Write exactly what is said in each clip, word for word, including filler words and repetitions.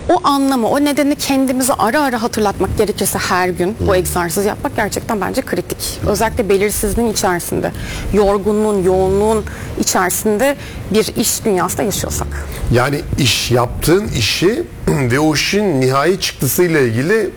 o anlamı, o nedeni kendimize ara ara hatırlatmak gerekirse her gün bu egzersiz yapmak gerçekten bence kritik. Özellikle belirsizliğin içerisinde, yorgunluğun, yoğunluğun içerisinde bir iş dünyasında yaşıyorsak. Yani iş yaptığın işi ve o işin nihai çıktısıyla ilgili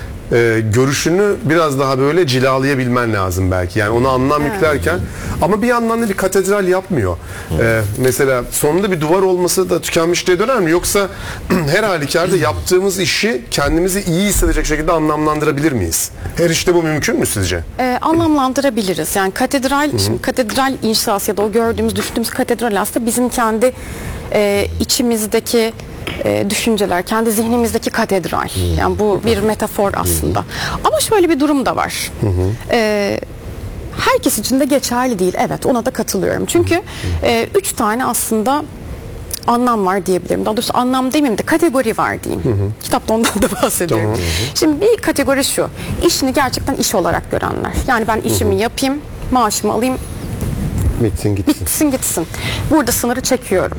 e, görüşünü biraz daha böyle cilalayabilmen lazım belki. Yani ona anlam evet. yüklerken, ama bir yandan da bir katedral yapmıyor. E, mesela sonunda bir duvar olması da tükenmişliğe döner mi? Yoksa her halükarda yaptığımız işi kendimizi iyi hissedecek şekilde anlamlandırabilir miyiz? Her işte bu mümkün mü sizce? E, anlamlandırabiliriz. Yani katedral, şimdi katedral inşası ya da o gördüğümüz, düştüğümüz katedral aslında bizim kendi e, içimizdeki E, düşünceler, kendi zihnimizdeki katedral. Yani bu bir metafor aslında. Ama şöyle bir durum da var. E, herkes için de geçerli değil. Evet, ona da katılıyorum. Çünkü e, üç tane aslında anlam var diyebilirim. Daha doğrusu anlam demeyeyim de kategori var diyeyim. Hı hı. Kitapta ondan da bahsediyorum. Hı hı. Şimdi bir kategori şu. İşini gerçekten iş olarak görenler. Yani ben işimi hı hı. yapayım, maaşımı alayım. Bitsin gitsin. Bitsin gitsin. Burada sınırı çekiyorum.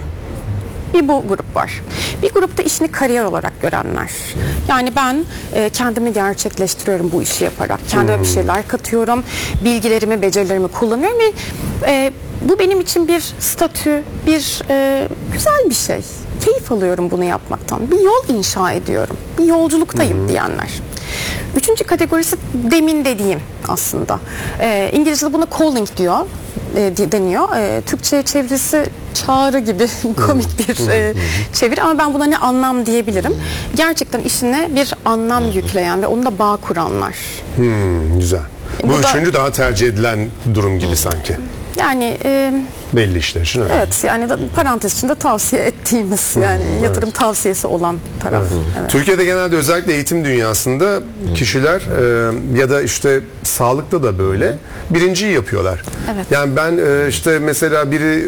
Bir bu grup var. Bir grupta işini kariyer olarak görenler. Yani ben e, kendimi gerçekleştiriyorum bu işi yaparak. Kendime hmm. bir şeyler katıyorum. Bilgilerimi, becerilerimi kullanıyorum ve e, bu benim için bir statü, bir e, güzel bir şey. Keyif alıyorum bunu yapmaktan. Bir yol inşa ediyorum. Bir yolculuktayım hmm. diyenler. Üçüncü kategorisi demin dediğim aslında. E, İngilizce'de buna calling diyor. E, deniyor. E, Türkçe çevirisi çağrı gibi komik bir e, çeviri, ama ben buna ne anlam diyebilirim. Gerçekten işine bir anlam yükleyen ve onunla bağ kuranlar. Hmm, güzel. Bu, Bu üçüncü da, daha tercih edilen durum gibi sanki. Yani e, belli işler için öyle. Evet, yani da, parantez içinde tavsiye ettiğimiz yani evet. yatırım tavsiyesi olan taraf. Evet. Evet. Türkiye'de genelde özellikle eğitim dünyasında kişiler e, ya da işte sağlıkta da böyle birinciyi yapıyorlar. Evet. Yani ben e, işte mesela biri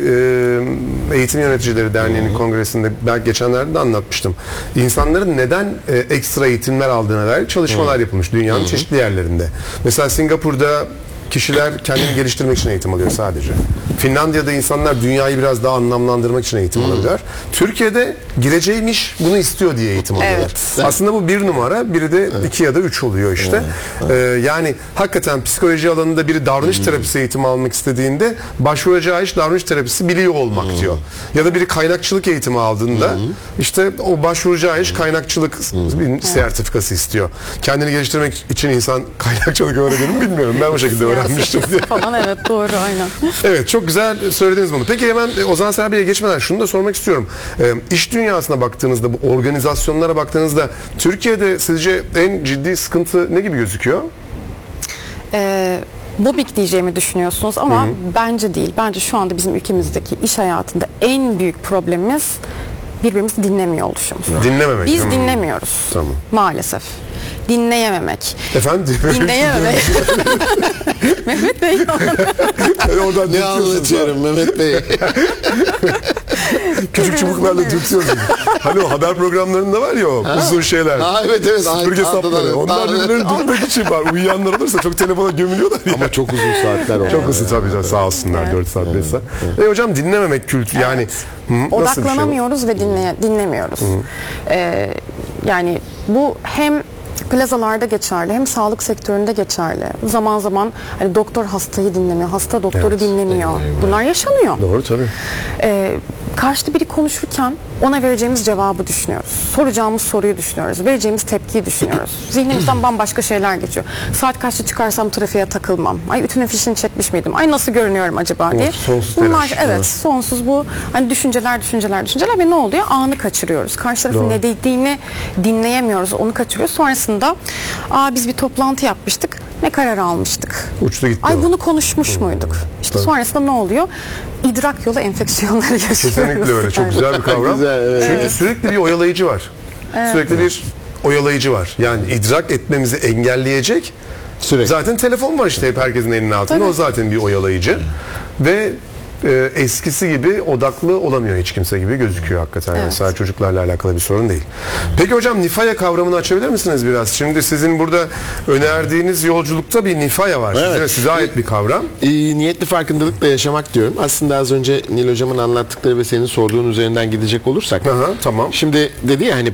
e, Eğitim Yöneticileri Derneği'nin kongresinde belki geçenlerde de anlatmıştım. İnsanların neden e, ekstra eğitimler aldığına dair çalışmalar yapılmış dünyanın çeşitli yerlerinde. Mesela Singapur'da kişiler kendini geliştirmek için eğitim alıyor sadece. Finlandiya'da insanlar dünyayı biraz daha anlamlandırmak için eğitim hmm. alıyorlar. Türkiye'de gireceğim iş bunu istiyor diye eğitim alıyorlar. Evet. Aslında bu bir numara, biri de evet. iki ya da üç oluyor işte. Evet. Ee, yani hakikaten psikoloji alanında biri davranış hmm. terapisi eğitimi almak istediğinde başvuracağı iş davranış terapisi biliyor olmak hmm. diyor. Ya da biri kaynakçılık eğitimi aldığında hmm. işte o başvuracağı iş kaynakçılık hmm. sertifikası istiyor. Kendini geliştirmek için insan kaynakçılık öğrenir mi bilmiyorum. Ben o şekilde öğrenmiştim diye. Falan, evet, doğru, aynen. Evet, çok güzel söylediniz bunu. Peki hemen Ozan Serbi'ye geçmeden şunu da sormak istiyorum. E, iş dünyasına baktığınızda, bu organizasyonlara baktığınızda Türkiye'de sizce en ciddi sıkıntı ne gibi gözüküyor? Ee, mobbing diyeceğimi düşünüyorsunuz ama Hı-hı. bence değil. Bence şu anda bizim ülkemizdeki iş hayatında en büyük problemimiz birbirimizi dinlemiyor oluşumuz. Dinlememek. Biz hmm. dinlemiyoruz. Tamam. Maalesef. Dinleyememek. Efendim? Dinleyememek. Mehmet Bey. Oradan ne anlatıyorum Mehmet Bey? Küçük çubuklarla dürtüyoruz. Hani o haber programlarında var ya o uzun şeyler. Ha, evet evet. Süpürge sapları. Onlar birbirlerini dürtmek için var. Uyuyanlar olursa çok telefona gömülüyorlar ya. Ama çok uzun saatler oldu. Çok uzun tabii canım, sağ olsunlar. Evet. dört saat beş saat. Evet. E hocam dinlememek kültürü yani. Evet. Hı, odaklanamıyoruz şey ve dinleye, dinlemiyoruz. Ee, yani bu hem plazalarda geçerli, hem sağlık sektöründe geçerli. Zaman zaman hani doktor hastayı dinlemiyor, hasta doktoru evet. dinlemiyor. Evet. Bunlar yaşanıyor. Doğru tabii. Ee, karşıda biri konuşurken ona vereceğimiz cevabı düşünüyoruz. Soracağımız soruyu düşünüyoruz. Vereceğimiz tepkiyi düşünüyoruz. Zihnimizden bambaşka şeyler geçiyor. Saat kaçta çıkarsam trafiğe takılmam. Ay ütünün fişini çekmiş miydim? Ay nasıl görünüyorum acaba diye. Sonsuz Bunlar telaş. evet, sonsuz bu hani düşünceler, düşünceler, düşünceler ve ne oluyor? Anı kaçırıyoruz. Karşı tarafın Doğru. ne dediğini dinleyemiyoruz. Onu kaçırıyoruz. Sonrasında aa biz bir toplantı yapmıştık. Ne karar almıştık? Uçtu gitti. Ay bunu konuşmuş hmm. muyduk? İşte Tabii. sonrasında ne oluyor? İdrak yolu enfeksiyonları yaşıyoruz. Kesinlikle öyle. Çok güzel bir kavram. Güzel, evet. Çünkü evet. sürekli bir oyalayıcı var. Evet. Sürekli bir oyalayıcı var. Yani idrak etmemizi engelleyecek. Sürekli. Zaten telefon var işte hep herkesin elinin altında. Tabii. O zaten bir oyalayıcı. Ve e, eskisi gibi odaklı olamıyor hiç kimse gibi gözüküyor hakikaten. Evet. Yani sadece çocuklarla alakalı bir sorun değil. Peki hocam Nifaya kavramını açabilir misiniz biraz? Şimdi sizin burada önerdiğiniz yolculukta bir Nifaya var. Evet. Size, size ait bir kavram. E, niyetli farkındalıkla yaşamak diyorum. Aslında az önce Nil hocamın anlattıkları ve senin sorduğun üzerinden gidecek olursak. Aha, tamam. Şimdi dedi ya hani